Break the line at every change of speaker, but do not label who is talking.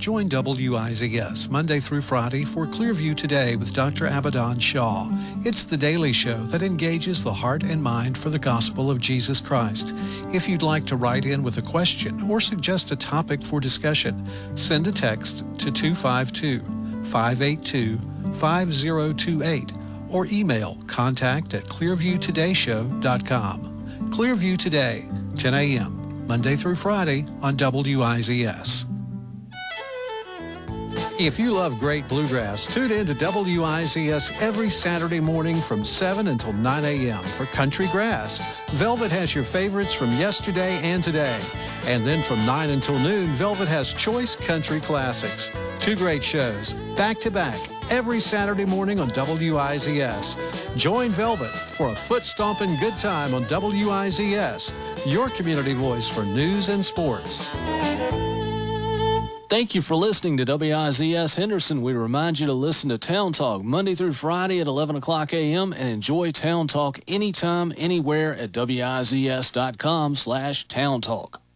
Join WIZS Monday through Friday for Clearview Today with Dr. Abadan Shaw. It's the daily show that engages the heart and mind for the gospel of Jesus Christ. If you'd like to write in with a question or suggest a topic for discussion, send a text to 252-582-5028 or email contact@clearviewtodayshow.com. Clearview Today, 10 a.m., Monday through Friday on WIZS. If you love great bluegrass, tune in to WIZS every Saturday morning from 7 until 9 a.m. for Country Grass. Velvet has your favorites from yesterday and today. And then from 9 until noon, Velvet has Choice Country Classics. Two great shows, back-to-back, every Saturday morning on WIZS. Join Velvet for a foot-stomping good time on WIZS, your community voice for news and sports.
Thank you for listening to WIZS Henderson. We remind you to listen to Town Talk Monday through Friday at 11 o'clock a.m. and enjoy Town Talk anytime, anywhere at WIZS.com/Town Talk.